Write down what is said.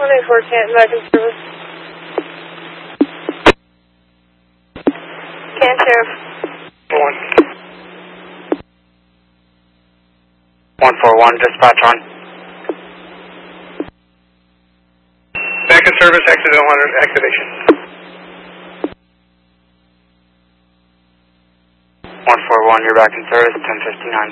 184 Canton, back in service. Canton Sheriff. 141, dispatch on. Back in service, accidental activation. 141, you're back in service, 1059.